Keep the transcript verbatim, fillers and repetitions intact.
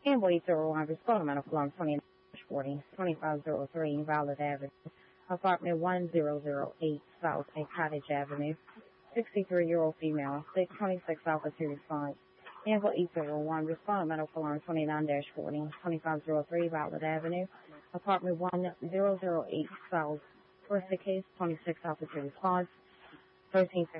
Amway zero one, responding medical alarm twenty forty, twenty-five oh three Violet Avenue, apartment one thousand eight South at Cottage Avenue, sixty-three-year-old female, six twenty-six Alpha Series five. Amway eight zero one, responding medical alarm twenty-nine forty, twenty-five oh three Violet Avenue, apartment one thousand eight South, first case twenty-six Alpha Series five, thirteen